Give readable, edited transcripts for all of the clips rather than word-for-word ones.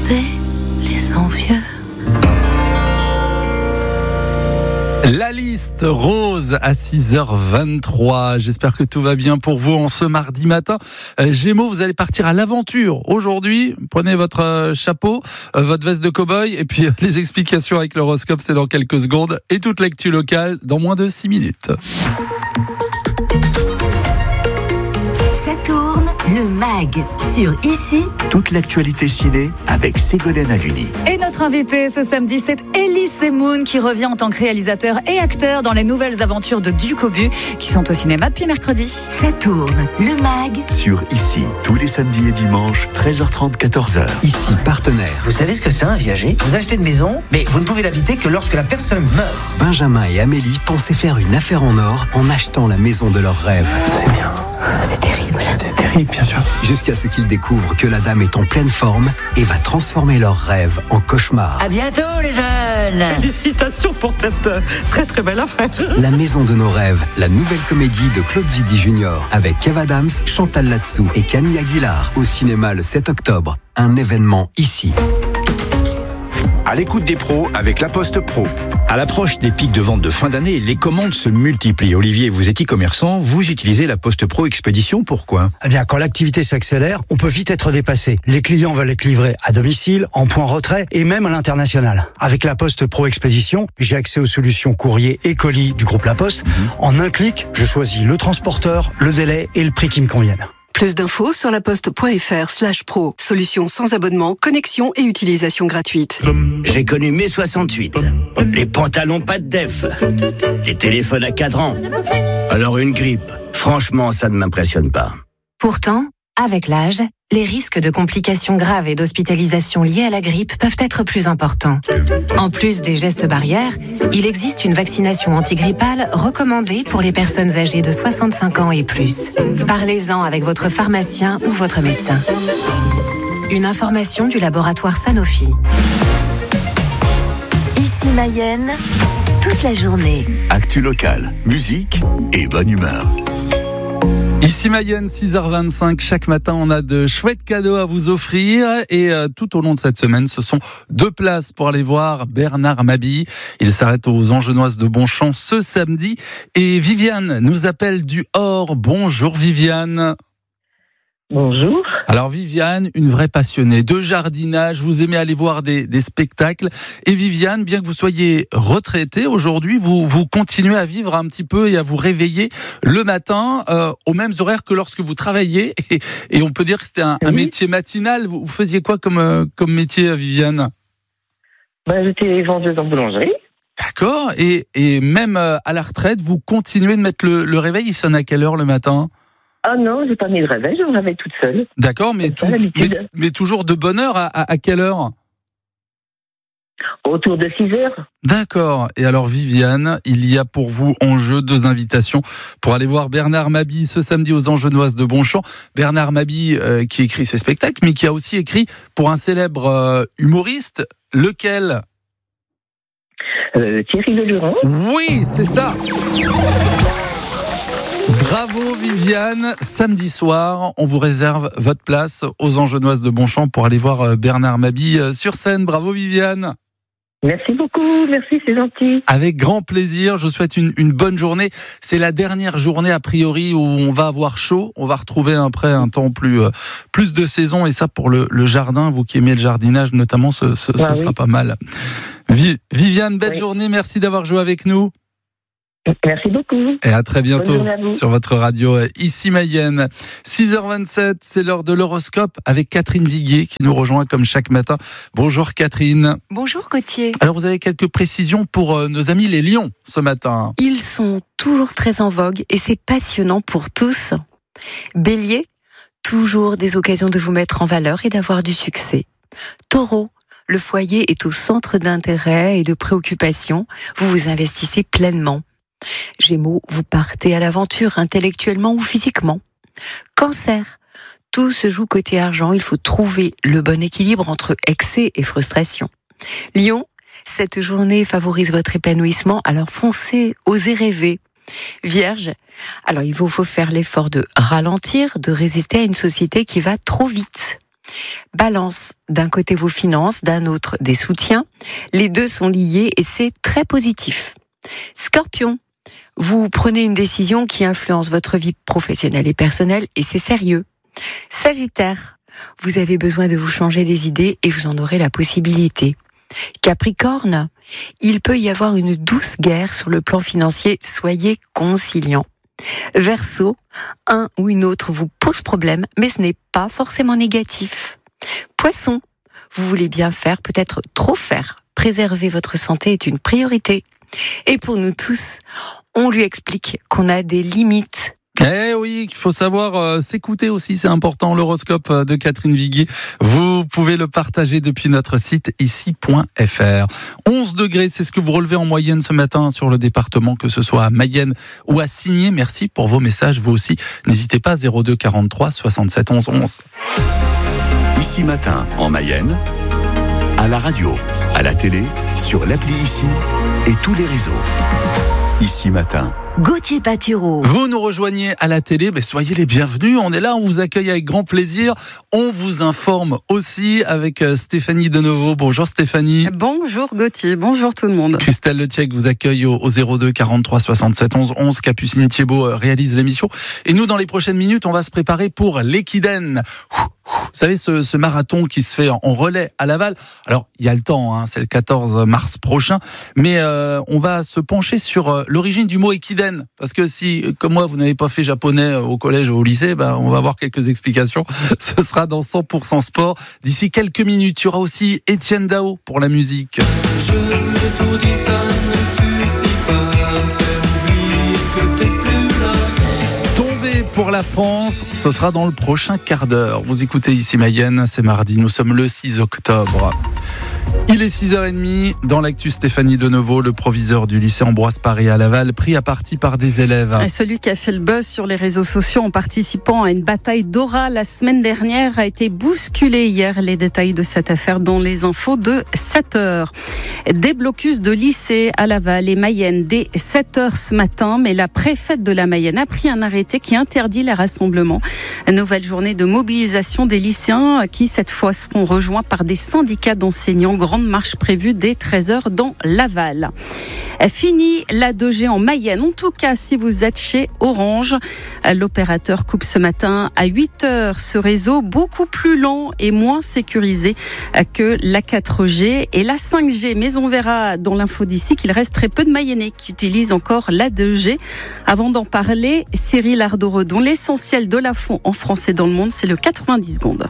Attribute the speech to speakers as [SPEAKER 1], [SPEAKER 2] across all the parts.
[SPEAKER 1] regarder les envieux.
[SPEAKER 2] La liste rose à 6h23. J'espère que tout va bien pour vous en ce mardi matin. Gémeaux, vous allez partir à l'aventure aujourd'hui. Prenez votre chapeau, votre veste de cow-boy et puis les explications avec l'horoscope, c'est dans quelques secondes. Et toute l'actu locale dans moins de 6 minutes.
[SPEAKER 3] Ça tourne, le MAG sur Ici.
[SPEAKER 4] Toute l'actualité ciné avec Ségolène Haluni.
[SPEAKER 5] Et notre invité ce samedi, c'est Elie Semoun qui revient en tant que réalisateur et acteur dans les nouvelles aventures de Duc Aubu qui sont au cinéma depuis mercredi.
[SPEAKER 3] Ça tourne, le MAG
[SPEAKER 4] Sur Ici, tous les samedis et dimanches, 13h30, 14h.
[SPEAKER 6] Ici, partenaire.
[SPEAKER 7] Vous savez ce que c'est un viager ? Vous achetez une maison, mais vous ne pouvez l'habiter que lorsque la personne meurt.
[SPEAKER 6] Benjamin et Amélie pensaient faire une affaire en or en achetant la maison de leurs rêves.
[SPEAKER 7] C'est bien.
[SPEAKER 5] C'est terrible.
[SPEAKER 7] C'est terrible, bien sûr.
[SPEAKER 6] Jusqu'à ce qu'ils découvrent que la dame est en pleine forme et va transformer leurs rêves en cauchemars.
[SPEAKER 7] À bientôt, les jeunes.
[SPEAKER 8] Félicitations pour cette très très belle affaire.
[SPEAKER 6] La maison de nos rêves, la nouvelle comédie de Claude Zidi Junior avec Kev Adams, Chantal Latsou et Camille Aguilar au cinéma le 7 octobre. Un événement ici.
[SPEAKER 9] À l'écoute des pros avec La Poste Pro.
[SPEAKER 10] À l'approche des pics de vente de fin d'année, les commandes se multiplient. Olivier, vous êtes e-commerçant, vous utilisez La Poste Pro Expédition, pourquoi ?
[SPEAKER 11] Eh bien, quand l'activité s'accélère, on peut vite être dépassé. Les clients veulent être livrés à domicile, en point retrait et même à l'international. Avec La Poste Pro Expédition, j'ai accès aux solutions courrier et colis du groupe La Poste. En un clic, je choisis le transporteur, le délai et le prix qui me conviennent.
[SPEAKER 12] Plus d'infos sur laposte.fr/pro. Solution sans abonnement, connexion et utilisation gratuite.
[SPEAKER 7] J'ai connu mai 68. Les pantalons pas de def. Les téléphones à cadran. Alors une grippe. Franchement, ça ne m'impressionne pas.
[SPEAKER 13] Pourtant, avec l'âge, les risques de complications graves et d'hospitalisation liées à la grippe peuvent être plus importants. En plus des gestes barrières, il existe une vaccination antigrippale recommandée pour les personnes âgées de 65 ans et plus. Parlez-en avec votre pharmacien ou votre médecin. Une information du laboratoire Sanofi.
[SPEAKER 3] Ici Mayenne, toute la journée.
[SPEAKER 4] Actu locale, musique et bonne humeur.
[SPEAKER 2] Ici Mayenne, 6h25, chaque matin on a de chouettes cadeaux à vous offrir et tout au long de cette semaine ce sont 2 places pour aller voir Bernard Mabille. Il s'arrête aux Angenoises de Bonchamp ce samedi et Viviane nous appelle du Hors. Bonjour Viviane.
[SPEAKER 14] Bonjour.
[SPEAKER 2] Alors Viviane, une vraie passionnée de jardinage, vous aimez aller voir des spectacles. Et Viviane, bien que vous soyez retraitée aujourd'hui, vous continuez à vivre un petit peu et à vous réveiller le matin aux mêmes horaires que lorsque vous travailliez. Et on peut dire que c'était un métier matinal. Vous faisiez quoi comme métier, Viviane ?
[SPEAKER 14] J'étais vendeuse en boulangerie.
[SPEAKER 2] D'accord. Et même à la retraite, vous continuez de mettre le réveil. Il sonne à quelle heure le matin ?
[SPEAKER 14] Ah non, j'ai pas mis de réveil, je me réveille toute seule.
[SPEAKER 2] D'accord, mais toujours de bonne heure, à quelle heure ?
[SPEAKER 14] Autour de 6h.
[SPEAKER 2] D'accord. Et alors Viviane, il y a pour vous en jeu 2 invitations pour aller voir Bernard Mabille ce samedi aux Angenoises de Bonchamp. Bernard Mabille qui écrit ses spectacles, mais qui a aussi écrit pour un célèbre humoriste. Lequel ?
[SPEAKER 14] Thierry Leluron.
[SPEAKER 2] Oui, c'est ça. Bravo Viviane, samedi soir, on vous réserve votre place aux Angenoises de Bonchamp pour aller voir Bernard Mabille sur scène. Bravo Viviane.
[SPEAKER 14] Merci beaucoup, merci, c'est gentil.
[SPEAKER 2] Avec grand plaisir, je vous souhaite une bonne journée. C'est la dernière journée a priori où on va avoir chaud, on va retrouver après un temps plus de saison et ça pour le jardin, vous qui aimez le jardinage notamment, ce sera pas mal. Viviane, belle journée, merci d'avoir joué avec nous.
[SPEAKER 14] Merci beaucoup.
[SPEAKER 2] Et à très bientôt sur votre radio Ici Mayenne. 6h27, c'est l'heure de l'horoscope avec Catherine Viguier qui nous rejoint comme chaque matin. Bonjour Catherine.
[SPEAKER 15] Bonjour Gauthier.
[SPEAKER 2] Alors vous avez quelques précisions pour nos amis les lions ce matin.
[SPEAKER 15] Ils sont toujours très en vogue et c'est passionnant pour tous. Bélier, toujours des occasions de vous mettre en valeur et d'avoir du succès. Taureau, le foyer est au centre d'intérêt et de préoccupation. Vous vous investissez pleinement. Gémeaux, vous partez à l'aventure intellectuellement ou physiquement. Cancer, tout se joue côté argent, il faut trouver le bon équilibre entre excès et frustration. Lion, cette journée favorise votre épanouissement, alors foncez, osez rêver. Vierge, alors il vous faut faire l'effort de ralentir, de résister à une société qui va trop vite. Balance, d'un côté vos finances, d'un autre des soutiens. Les deux sont liés et c'est très positif. Scorpion, vous prenez une décision qui influence votre vie professionnelle et personnelle et c'est sérieux. Sagittaire, vous avez besoin de vous changer les idées et vous en aurez la possibilité. Capricorne, il peut y avoir une douce guerre sur le plan financier, soyez conciliant. Verseau, un ou une autre vous pose problème, mais ce n'est pas forcément négatif. Poisson, vous voulez bien faire, peut-être trop faire. Préserver votre santé est une priorité. Et pour nous tous, on lui explique qu'on a des limites.
[SPEAKER 2] Eh oui, qu'il faut savoir s'écouter aussi, c'est important. L'horoscope de Catherine Viguier, vous pouvez le partager depuis notre site ici.fr. 11 degrés, c'est ce que vous relevez en moyenne ce matin sur le département, que ce soit à Mayenne ou à Signé. Merci pour vos messages, vous aussi. N'hésitez pas, 02 43 67 11 11.
[SPEAKER 4] Ici Matin en Mayenne, à la radio, à la télé, sur l'appli Ici et tous les réseaux. Ici Matin.
[SPEAKER 3] Gauthier Patureau.
[SPEAKER 2] Vous nous rejoignez à la télé, soyez les bienvenus. On est là, on vous accueille avec grand plaisir. On vous informe aussi avec Stéphanie Denoveau. Bonjour Stéphanie.
[SPEAKER 16] Bonjour Gauthier, bonjour tout le monde.
[SPEAKER 2] Christelle Letiec vous accueille au 02 43 67 11 11. Capucine Thiebaud réalise l'émission. Et nous, dans les prochaines minutes, on va se préparer pour l'Equiden. Vous savez, ce marathon qui se fait en relais à Laval. Alors, il y a le temps, c'est le 14 mars prochain. Mais on va se pencher sur l'origine du mot Equiden. Parce que si, comme moi, vous n'avez pas fait japonais au collège ou au lycée, on va avoir quelques explications. Ce sera dans 100% sport. D'ici quelques minutes, il y aura aussi Étienne Dao pour la musique.
[SPEAKER 17] Je te dis, ça ne suffit pas de faire oublier que t'es plus là.
[SPEAKER 2] Tomber pour la France, ce sera dans le prochain quart d'heure. Vous écoutez ici Mayenne, c'est mardi, nous sommes le 6 octobre. Il est 6h30, dans l'actu Stéphanie Denoveau, le proviseur du lycée Ambroise Paré à Laval, pris à partie par des élèves.
[SPEAKER 16] Et celui qui a fait le buzz sur les réseaux sociaux en participant à une bataille d'aura la semaine dernière a été bousculé hier. Les détails de cette affaire dans les infos de 7h. Des blocus de lycées à Laval et Mayenne dès 7h ce matin, mais la préfète de la Mayenne a pris un arrêté qui interdit les rassemblements. Une nouvelle journée de mobilisation des lycéens qui cette fois seront rejoints par des syndicats d'enseignants. Grande marche prévue dès 13h dans Laval. Fini la 2G en Mayenne, en tout cas si vous êtes chez Orange. L'opérateur coupe ce matin à 8h ce réseau beaucoup plus lent et moins sécurisé que la 4G et la 5G. Mais on verra dans l'info d'ici qu'il reste très peu de Mayennais qui utilisent encore la 2G. Avant d'en parler, Cyril Ardo-Redon, l'essentiel de l'info en France et dans le monde, c'est le 90 secondes.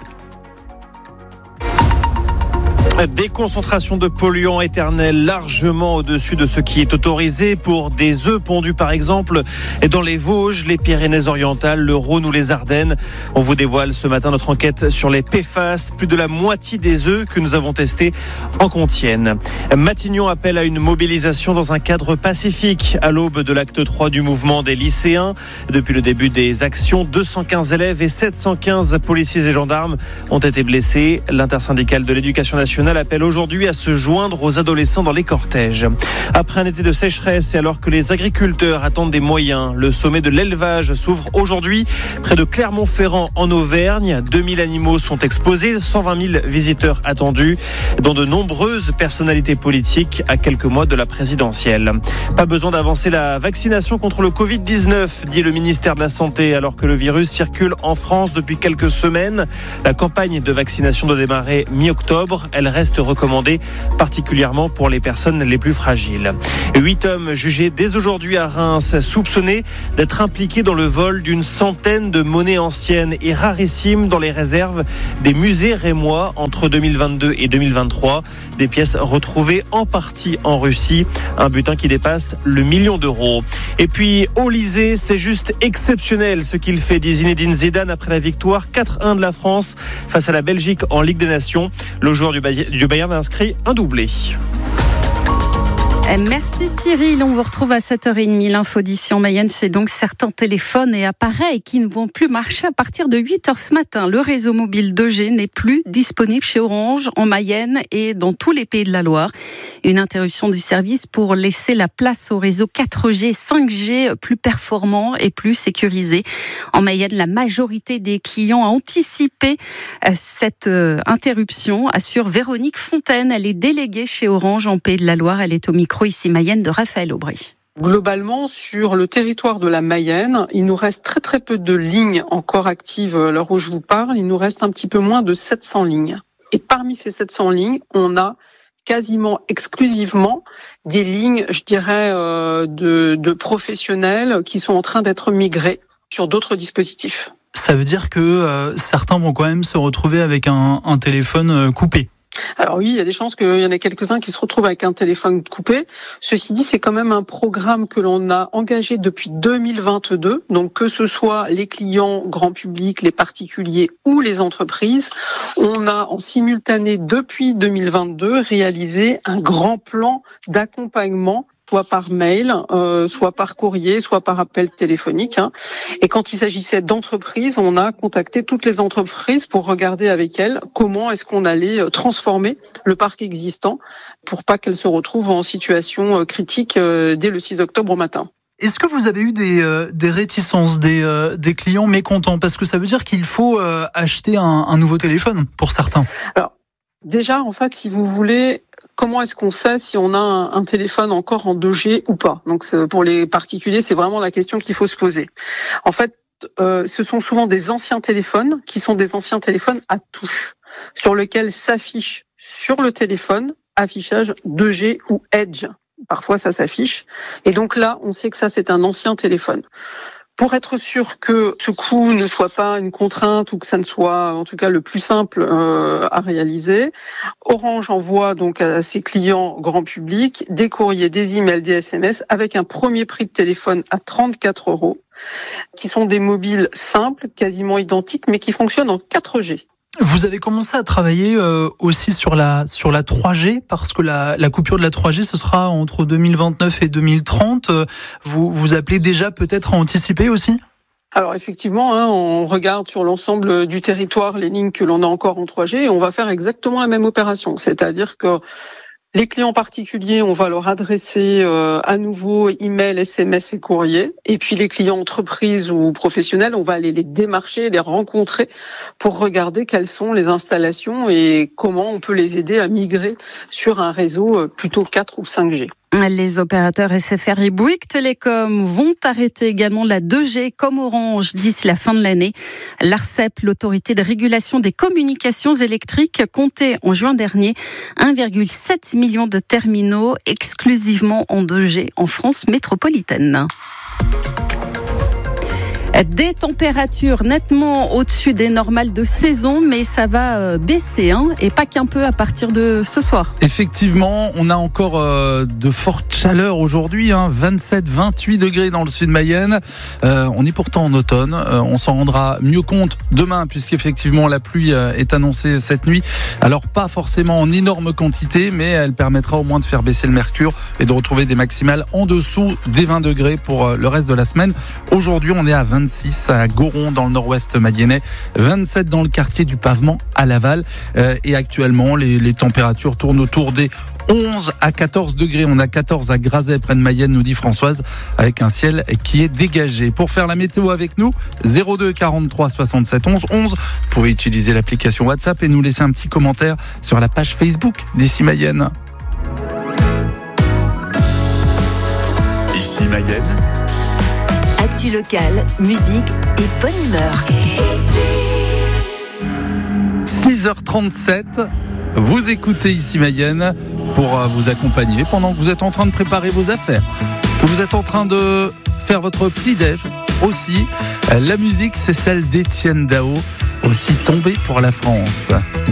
[SPEAKER 18] Des concentrations de polluants éternels largement au-dessus de ce qui est autorisé pour des œufs pondus par exemple dans les Vosges, les Pyrénées-Orientales, le Rhône ou les Ardennes. On vous dévoile ce matin notre enquête sur les PFAS. Plus de la moitié des œufs que nous avons testés en contiennent. Matignon appelle à une mobilisation dans un cadre pacifique à l'aube de l'acte 3 du mouvement des lycéens. Depuis le début des actions, 215 élèves et 715 policiers et gendarmes ont été blessés. L'intersyndicale de l'éducation nationale appelle aujourd'hui à se joindre aux adolescents dans les cortèges. Après un été de sécheresse et alors que les agriculteurs attendent des moyens, le sommet de l'élevage s'ouvre aujourd'hui près de Clermont-Ferrand en Auvergne. 2000 animaux sont exposés, 120 000 visiteurs attendus, dont de nombreuses personnalités politiques à quelques mois de la présidentielle. Pas besoin d'avancer la vaccination contre le Covid-19, dit le ministère de la Santé, alors que le virus circule en France depuis quelques semaines. La campagne de vaccination doit démarrer mi-octobre. Elle reste recommandée, particulièrement pour les personnes les plus fragiles. 8 hommes jugés dès aujourd'hui à Reims, soupçonnés d'être impliqués dans le vol d'une centaine de monnaies anciennes et rarissimes dans les réserves des musées rémois entre 2022 et 2023. Des pièces retrouvées en partie en Russie, un butin qui dépasse le 1 million d'euros. Et puis, Olysée, c'est juste exceptionnel ce qu'il fait, dit Zinedine Zidane après la victoire 4-1 de la France face à la Belgique en Ligue des Nations. Le joueur du Bayern a inscrit un doublé.
[SPEAKER 16] Merci Cyril, on vous retrouve à 7h30. L'info d'ici en Mayenne, c'est donc certains téléphones et appareils qui ne vont plus marcher à partir de 8h ce matin. Le réseau mobile 2G n'est plus disponible chez Orange en Mayenne et dans tous les pays de la Loire. Une interruption du service pour laisser la place au réseau 4G, 5G plus performant et plus sécurisé. En Mayenne, la majorité des clients a anticipé cette interruption, assure Véronique Fontaine. Elle est déléguée chez Orange en Pays de la Loire. Elle est au micro ici Mayenne de Raphaël Aubry.
[SPEAKER 19] Globalement, sur le territoire de la Mayenne, il nous reste très peu de lignes encore actives à l'heure où je vous parle. Il nous reste un petit peu moins de 700 lignes. Et parmi ces 700 lignes, on a quasiment exclusivement des lignes, je dirais, de professionnels qui sont en train d'être migrés sur d'autres dispositifs.
[SPEAKER 20] Ça veut dire que certains vont quand même se retrouver avec un téléphone coupé.
[SPEAKER 19] Alors oui, il y a des chances qu'il y en ait quelques-uns qui se retrouvent avec un téléphone coupé. Ceci dit, c'est quand même un programme que l'on a engagé depuis 2022. Donc que ce soit les clients, grand public, les particuliers ou les entreprises, on a en simultané depuis 2022 réalisé un grand plan d'accompagnement, soit par mail, soit par courrier, soit par appel téléphonique. Et quand il s'agissait d'entreprises, on a contacté toutes les entreprises pour regarder avec elles comment est-ce qu'on allait transformer le parc existant pour pas qu'elles se retrouvent en situation critique dès le 6 octobre au matin.
[SPEAKER 20] Est-ce que vous avez eu des réticences, des clients mécontents? Parce que ça veut dire qu'il faut acheter un nouveau téléphone pour certains.
[SPEAKER 19] Alors, déjà, en fait, si vous voulez, comment est-ce qu'on sait si on a un téléphone encore en 2G ou pas? Donc, pour les particuliers, c'est vraiment la question qu'il faut se poser. En fait, ce sont souvent des anciens téléphones qui sont des anciens téléphones à touche, sur lesquels s'affiche sur le téléphone affichage 2G ou Edge. Parfois, ça s'affiche. Et donc là, on sait que ça, c'est un ancien téléphone. Pour être sûr que ce coût ne soit pas une contrainte ou que ça ne soit en tout cas le plus simple à réaliser, Orange envoie donc à ses clients grand public des courriers, des emails, des SMS avec un premier prix de téléphone à 34 €, qui sont des mobiles simples, quasiment identiques, mais qui fonctionnent en 4G.
[SPEAKER 20] Vous avez commencé à travailler aussi sur la 3G, parce que la coupure de la 3G, ce sera entre 2029 et 2030. Vous appelez déjà peut-être à anticiper aussi ?
[SPEAKER 19] Alors effectivement, on regarde sur l'ensemble du territoire les lignes que l'on a encore en 3G et on va faire exactement la même opération. C'est-à-dire que les clients particuliers, on va leur adresser à nouveau email, SMS et courrier. Et puis les clients entreprises ou professionnels, on va aller les démarcher, les rencontrer pour regarder quelles sont les installations et comment on peut les aider à migrer sur un réseau plutôt 4 ou 5G.
[SPEAKER 16] Les opérateurs SFR et Bouygues Télécom vont arrêter également la 2G comme Orange d'ici la fin de l'année. L'ARCEP, l'autorité de régulation des communications électriques, comptait en juin dernier 1,7 million de terminaux exclusivement en 2G en France métropolitaine. Des températures nettement au-dessus des normales de saison, mais ça va baisser, et pas qu'un peu à partir de ce soir.
[SPEAKER 2] Effectivement, on a encore de fortes chaleurs aujourd'hui, 27-28 degrés dans le sud Mayenne. On est pourtant en automne, on s'en rendra mieux compte demain, puisqu'effectivement la pluie est annoncée cette nuit. Alors pas forcément en énorme quantité, mais elle permettra au moins de faire baisser le mercure et de retrouver des maximales en dessous des 20 degrés pour le reste de la semaine. Aujourd'hui, on est à 26 à Goron dans le nord-ouest mayennais, 27 dans le quartier du Pavement à Laval. Et actuellement, les températures tournent autour des 11 à 14 degrés. On a 14 à Grazet, près de Mayenne, nous dit Françoise, avec un ciel qui est dégagé. Pour faire la météo avec nous, 02 43 67 11 11. Vous pouvez utiliser l'application WhatsApp et nous laisser un petit commentaire sur la page Facebook d'Ici Mayenne.
[SPEAKER 4] Ici Mayenne.
[SPEAKER 3] Actu locale, musique et bonne humeur.
[SPEAKER 2] 6h37, vous écoutez Ici Mayenne pour vous accompagner pendant que vous êtes en train de préparer vos affaires, que vous êtes en train de faire votre petit-déj aussi. La musique, c'est celle d'Étienne Dao, aussi tombée pour la France.